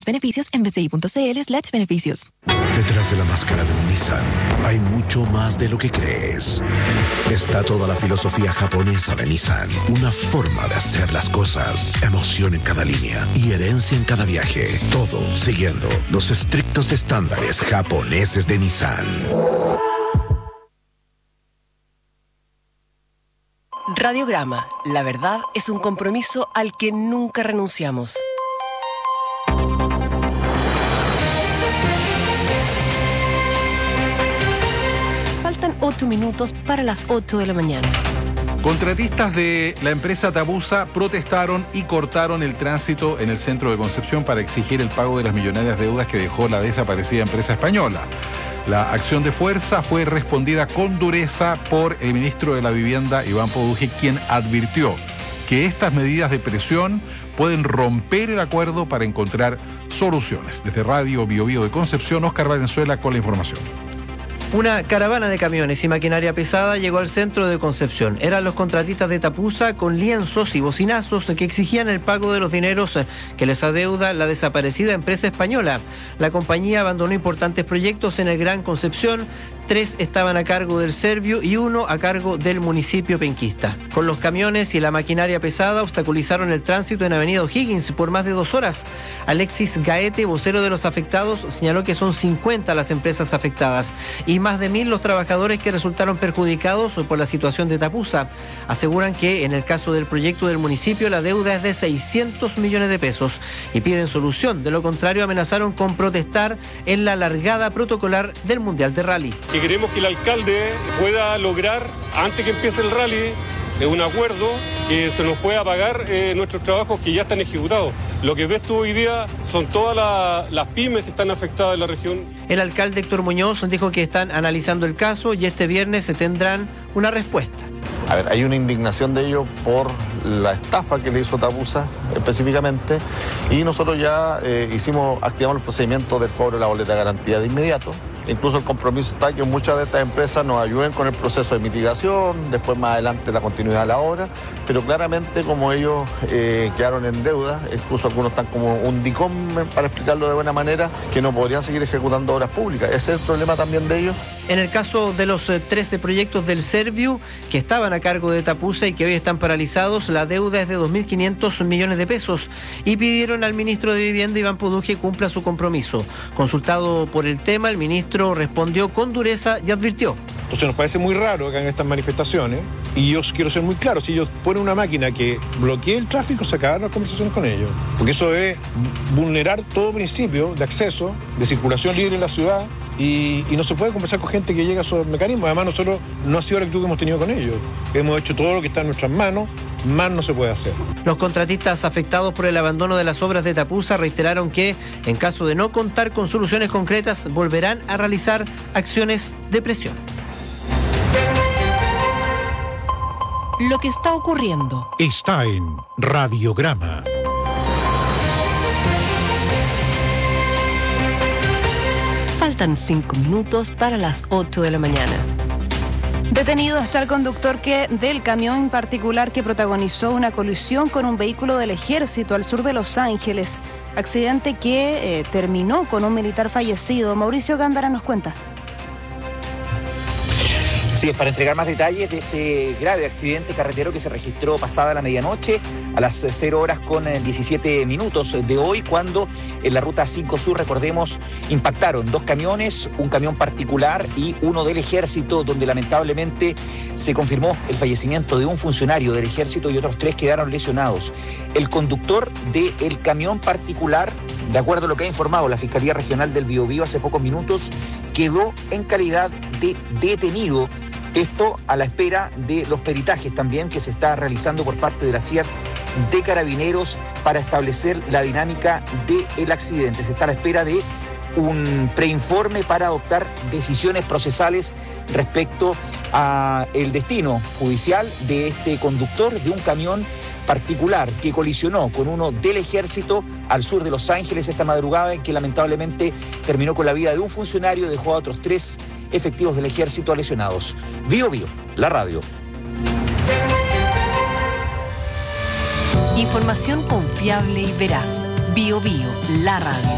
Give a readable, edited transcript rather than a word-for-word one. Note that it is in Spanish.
beneficios en bci.cl/beneficios. Detrás de la máscara de un Nissan hay mucho más de lo que crees. Está toda la filosofía japonesa de Nissan, una forma de hacer las cosas, emoción en cada línea y herencia en cada viaje. Todo siguiendo los estrictos estándares japoneses de Nissan. Radiograma, la verdad es un compromiso al que nunca renunciamos. Faltan 8 minutos para las 8 de la mañana. Contratistas de la empresa Tapusa protestaron y cortaron el tránsito en el centro de Concepción para exigir el pago de las millonarias deudas que dejó la desaparecida empresa española. La acción de fuerza fue respondida con dureza por el ministro de la Vivienda, Iván Poduje, quien advirtió que estas medidas de presión pueden romper el acuerdo para encontrar soluciones. Desde Radio Bio Bio de Concepción, Óscar Valenzuela con la información. Una caravana de camiones y maquinaria pesada llegó al centro de Concepción. Eran los contratistas de Tapusa con lienzos y bocinazos que exigían el pago de los dineros que les adeuda la desaparecida empresa española. La compañía abandonó importantes proyectos en el Gran Concepción. 3 estaban a cargo del Servio y 1 a cargo del municipio penquista. Con los camiones y la maquinaria pesada obstaculizaron el tránsito en Avenida O'Higgins por más de 2 horas. Alexis Gaete, vocero de los afectados, señaló que son 50 las empresas afectadas y más de 1.000 los trabajadores que resultaron perjudicados por la situación de Tapusa. Aseguran que en el caso del proyecto del municipio la deuda es de 600 millones de pesos y piden solución. De lo contrario, amenazaron con protestar en la largada protocolar del Mundial de Rally. Que queremos que el alcalde pueda lograr, antes que empiece el rally, un acuerdo que se nos pueda pagar nuestros trabajos que ya están ejecutados. Lo que ves tú hoy día son todas las pymes que están afectadas en la región. El alcalde Héctor Muñoz dijo que están analizando el caso y este viernes se tendrán una respuesta. A ver, hay una indignación de ellos por la estafa que le hizo Tapusa específicamente y nosotros ya activamos el procedimiento del cobro de la boleta de garantía de inmediato. Incluso el compromiso está que muchas de estas empresas nos ayuden con el proceso de mitigación, después más adelante la continuidad de la obra, pero claramente como ellos quedaron en deuda, incluso algunos están como un DICOM, para explicarlo de buena manera, que no podrían seguir ejecutando obras públicas. Ese es el problema también de ellos. En el caso de los 13 proyectos del Serviu que estaban a cargo de Tapusa y que hoy están paralizados, la deuda es de 2.500 millones de pesos y pidieron al ministro de Vivienda, Iván Poduje, cumpla su compromiso. Consultado por el tema, el ministro respondió con dureza y advirtió. Entonces nos parece muy raro que hagan estas manifestaciones y yo quiero ser muy claro, si ellos ponen una máquina que bloquee el tráfico, se acaban las conversaciones con ellos, porque eso es vulnerar todo principio de acceso, de circulación libre en la ciudad y no se puede conversar con gente que llega a esos mecanismos. Además nosotros no ha sido la actitud que hemos tenido con ellos, hemos hecho todo lo que está en nuestras manos, más no se puede hacer. Los contratistas afectados por el abandono de las obras de Tapusa reiteraron que, en caso de no contar con soluciones concretas, volverán a realizar acciones de presión. Lo que está ocurriendo Está en Radiograma. Faltan 5 minutos para las 8 de la mañana. Detenido está el conductor del camión particular que protagonizó una colisión con un vehículo del ejército al sur de Los Ángeles. Accidente que terminó con un militar fallecido. Mauricio Gándara nos cuenta. Sí, es para entregar más detalles de este grave accidente carretero que se registró pasada la medianoche a las 0 horas con 17 minutos de hoy, cuando en la ruta 5 Sur, recordemos, impactaron 2 camiones, un camión particular y uno del ejército, donde lamentablemente se confirmó el fallecimiento de un funcionario del ejército y otros 3 quedaron lesionados. El conductor del camión particular, de acuerdo a lo que ha informado la Fiscalía Regional del Biobío hace pocos minutos, quedó en calidad de detenido. Esto a la espera de los peritajes también que se está realizando por parte de la CIAT de Carabineros para establecer la dinámica del accidente. Se está a la espera de un preinforme para adoptar decisiones procesales respecto a el destino judicial de este conductor de un camión particular que colisionó con uno del ejército al sur de Los Ángeles esta madrugada, en que lamentablemente terminó con la vida de un funcionario y dejó a otros 3 efectivos del ejército lesionados. Bio Bio, la radio. Información confiable y veraz. Bio Bio, la radio.